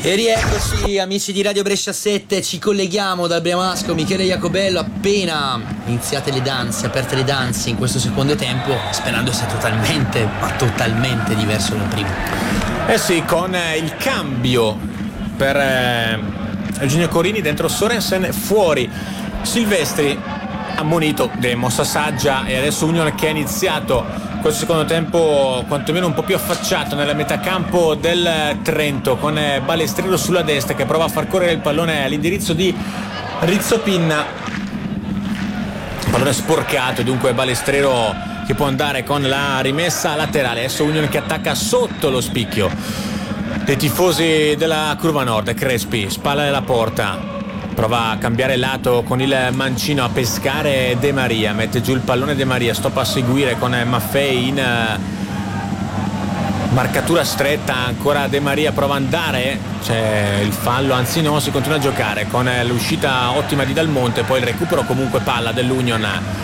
E rieccoci amici di Radio Brescia 7, ci colleghiamo dal Bremasco, Michele Jacobello, appena iniziate le danze, aperte le danze in questo secondo tempo, sperando sia totalmente, ma totalmente diverso dal primo. Eh sì, con il cambio per Eugenio Corini dentro, Sorensen fuori, Silvestri ammonito, delle mossa saggia, e adesso Union che ha iniziato questo secondo tempo quantomeno un po' più affacciato nella metà campo del Trento, con Balestrero sulla destra che prova a far correre il pallone all'indirizzo di Rizzopinna, pallone sporcato, dunque Balestrero che può andare con la rimessa laterale. Adesso Union che attacca sotto lo spicchio dei tifosi della curva nord. Crespi, spalla della porta, prova a cambiare lato con il mancino, a pescare De Maria, mette giù il pallone De Maria, stop a seguire con Maffei in marcatura stretta, ancora De Maria prova ad andare, c'è il fallo, anzi no, si continua a giocare con l'uscita ottima di Dal Monte, poi il recupero comunque palla dell'Union